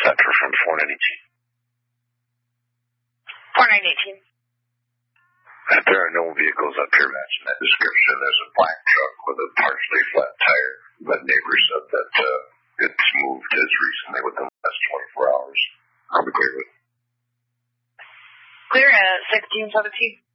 Center from 4918. 4918. There are no vehicles up here matching that description. There's a black truck with a partially flat tire, but neighbors said that it's moved as recently within the last 24 hours. I'll be clear with. Clear at 1617.